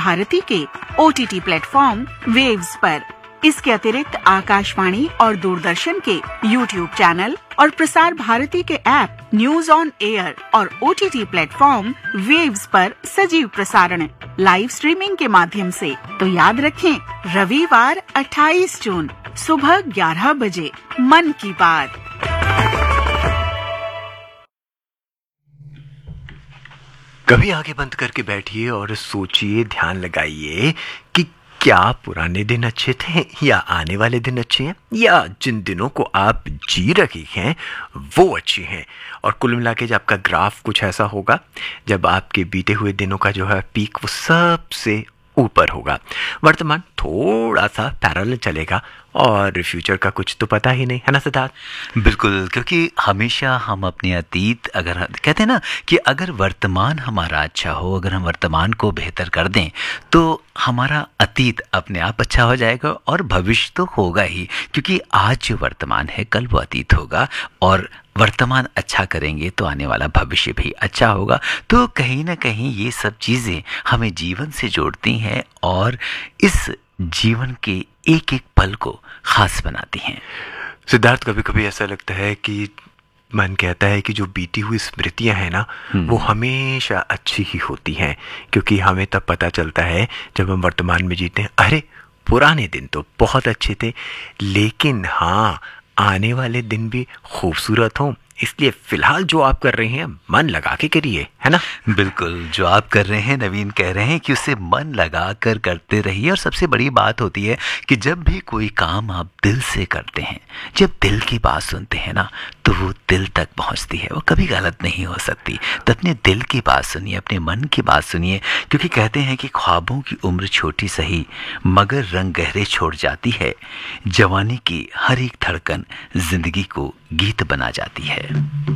भारती के OTT platform waves पर। इसके अतिरिक्त आकाशवाणी और दूरदर्शन के YouTube चैनल और प्रसार भारती के ऐप न्यूज ऑन एयर और OTT प्लेटफॉर्म वेव्स पर सजीव प्रसारण लाइव स्ट्रीमिंग के माध्यम से। तो याद रखें, रविवार 28 जून सुबह 11 बजे मन की बात। कभी आंखें बंद करके बैठिए और सोचिए, ध्यान लगाइए कि क्या पुराने दिन अच्छे थे या आने वाले दिन अच्छे हैं, या जिन दिनों को आप जी रही हैं वो अच्छी हैं। और कुल मिला के जब आपका ग्राफ कुछ ऐसा होगा जब आपके बीते हुए दिनों का जो है पीक वो सबसे ऊपर होगा। वर्तमान थोड़ा सा पैरेलल चलेगा और फ्यूचर का कुछ तो पता ही नहीं है ना सिद्धार्थ? बिल्कुल, क्योंकि हमेशा हम अपने अतीत, अगर कहते हैं ना कि अगर वर्तमान हमारा अच्छा हो, अगर हम वर्तमान को बेहतर कर दें तो हमारा अतीत अपने आप अच्छा हो जाएगा और भविष्य तो होगा ही, क्योंकि आज जो वर्तमान है कल वो अतीत होगा और वर्तमान अच्छा करेंगे तो आने वाला भविष्य भी अच्छा होगा। तो कहीं ना कहीं ये सब चीज़ें हमें जीवन से जोड़ती हैं और इस जीवन के एक एक पल को खास बनाती हैं। सिद्धार्थ, कभी कभी ऐसा लगता है कि मन कहता है कि जो बीती हुई स्मृतियां हैं ना वो हमेशा अच्छी ही होती हैं, क्योंकि हमें तब पता चलता है जब हम वर्तमान में जीते हैं, अरे पुराने दिन तो बहुत अच्छे थे, लेकिन हाँ आने वाले दिन भी खूबसूरत हों। इसलिए फिलहाल जो आप कर रहे हैं मन लगा के करिए, है ना? बिल्कुल, जो आप कर रहे हैं, नवीन कह रहे हैं कि उसे मन लगा कर करते रहिए। और सबसे बड़ी बात होती है कि जब भी कोई काम आप दिल से करते हैं, जब दिल की बात सुनते हैं ना, तो वो दिल तक पहुंचती है, वो कभी गलत नहीं हो सकती। तो अपने दिल की बात सुनिए, अपने मन की बात सुनिए, क्योंकि कहते हैं कि ख्वाबों की उम्र छोटी सही मगर रंग गहरे छोड़ जाती है। जवानी की हर एक धड़कन जिंदगी को गीत बना जाती है।